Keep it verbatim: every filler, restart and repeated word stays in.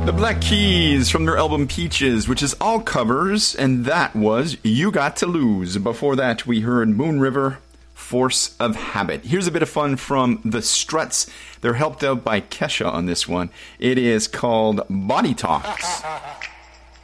The Black Keys from their album Peaches, which is all covers, and that was You Got to Lose. Before that, we heard Moon River, Force of Habit. Here's a bit of fun from The Struts. They're helped out by Kesha on this one. It is called Body Talks.